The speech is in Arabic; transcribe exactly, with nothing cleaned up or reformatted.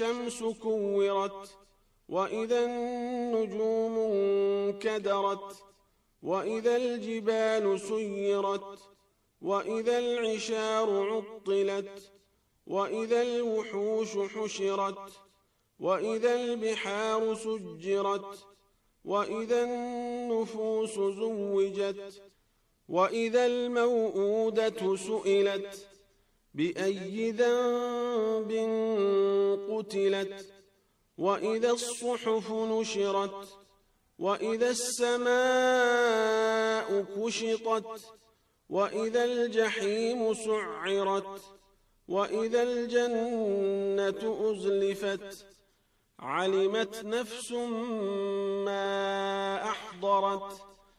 الشمس كورت وإذا النجوم انكدرت وإذا الجبال سيرت وإذا العشار عطلت وإذا الوحوش حشرت وإذا البحار سجرت وإذا النفوس زوجت وإذا الموءودة سئلت بأي ذنب قتلت وإذا الصحف نشرت وإذا السماء كشطت وإذا الجحيم سعرت وإذا الجنة أزلفت علمت نفس ما أحضرت